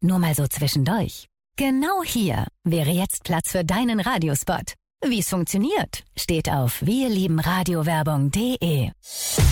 Nur mal so zwischendurch. Genau hier wäre jetzt Platz für deinen Radiospot. Wie es funktioniert, steht auf wirliebenradiowerbung.de.